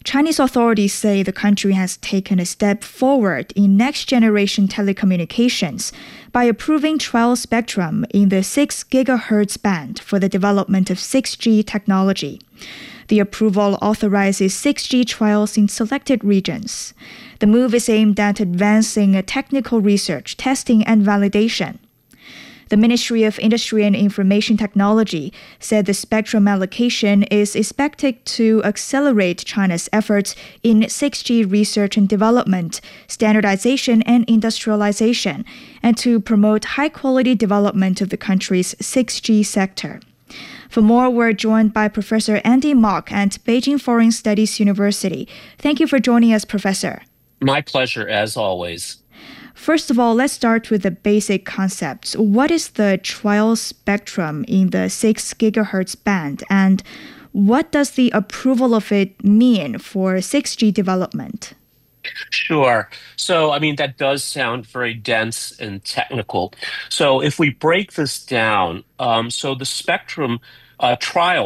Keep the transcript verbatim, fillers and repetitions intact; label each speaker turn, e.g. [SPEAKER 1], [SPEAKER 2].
[SPEAKER 1] Chinese authorities say the country has taken a step forward in next-generation telecommunications by approving trial spectrum in the six gigahertz band for the development of six G technology. The approval authorizes six G trials in selected regions. The move is aimed at advancing technical research, testing, and validation. The Ministry of Industry and Information Technology said the spectrum allocation is expected to accelerate China's efforts in six G research and development, standardization and industrialization, and to promote high-quality development of the country's six G sector. For more, we're joined by Professor Andy Mok at Beijing Foreign Studies University. Thank you for joining us, Professor.
[SPEAKER 2] My pleasure, as always.
[SPEAKER 1] First of all, let's start with the basic concepts. What is the trial spectrum in the six gigahertz band, and what does the approval of it mean for six G development?
[SPEAKER 2] Sure. So, I mean, that does sound very dense and technical. So if we break this down, um, so the spectrum uh, trial